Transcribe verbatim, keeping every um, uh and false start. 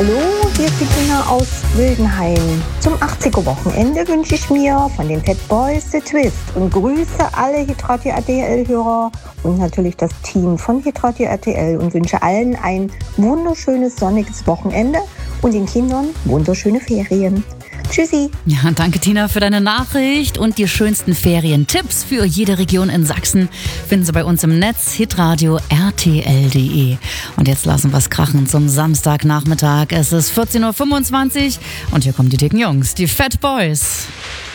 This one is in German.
Hallo, hier ist die Tina aus Wildenhain. Zum achtziger Wochenende wünsche ich mir von den Fat Boys The Twist und grüße alle Hitradio R T L-Hörer und natürlich das Team von Hitradio R T L und wünsche allen ein wunderschönes sonniges Wochenende und den Kindern wunderschöne Ferien. Tschüssi. Ja, danke Tina für deine Nachricht und die schönsten Ferientipps für jede Region in Sachsen finden Sie bei uns im Netz hitradio R T L punkt de. Und jetzt lassen wir es krachen zum Samstagnachmittag. Es ist vierzehn Uhr fünfundzwanzig und hier kommen die dicken Jungs, die Fat Boys.